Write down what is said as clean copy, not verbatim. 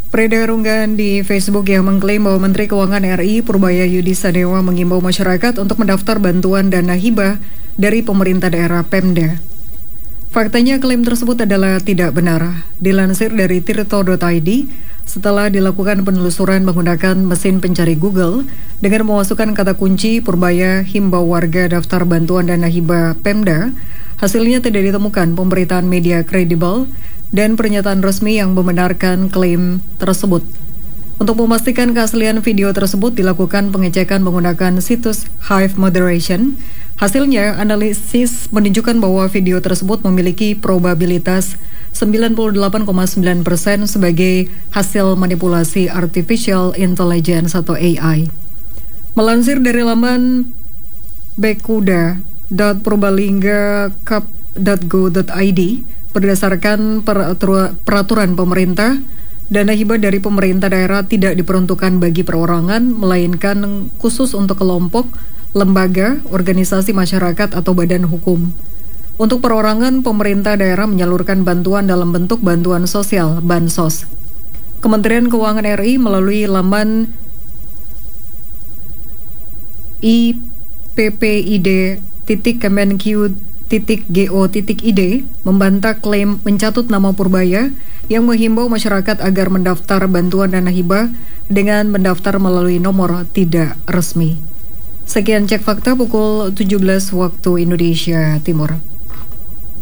Beredar unggahan di Facebook yang mengklaim bahwa Menteri Keuangan RI Purbaya Yudi Sadewa mengimbau masyarakat untuk mendaftar bantuan dana hibah dari pemerintah daerah Pemda. Faktanya klaim tersebut adalah tidak benar. Dilansir dari tirto.id, setelah dilakukan penelusuran menggunakan mesin pencari Google dengan memasukkan kata kunci Purbaya himbau warga daftar bantuan dana hibah Pemda, hasilnya tidak ditemukan pemberitaan media kredibel dan pernyataan resmi yang membenarkan klaim tersebut. Untuk memastikan keaslian video tersebut dilakukan pengecekan menggunakan situs Hive Moderation. Hasilnya, analisis menunjukkan bahwa video tersebut memiliki probabilitas 98,9% sebagai hasil manipulasi Artificial Intelligence atau AI. Melansir dari laman bekuda.purbalingga.go.id, berdasarkan peraturan pemerintah, dana hibah dari pemerintah daerah tidak diperuntukkan bagi perorangan, melainkan khusus untuk kelompok, lembaga, organisasi masyarakat, atau badan hukum. Untuk perorangan, pemerintah daerah menyalurkan bantuan dalam bentuk bantuan sosial, Bansos. Kementerian Keuangan RI melalui laman ippid.kemenq.go.id membantah klaim mencatut nama Purbaya yang menghimbau masyarakat agar mendaftar bantuan dana hibah dengan mendaftar melalui nomor tidak resmi. Sekian Cek Fakta pukul 17 waktu Indonesia Timur.